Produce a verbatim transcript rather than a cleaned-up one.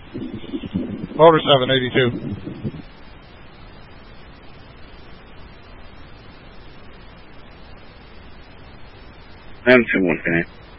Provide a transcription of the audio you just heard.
Over seven eighty-two. Nine two one, can I?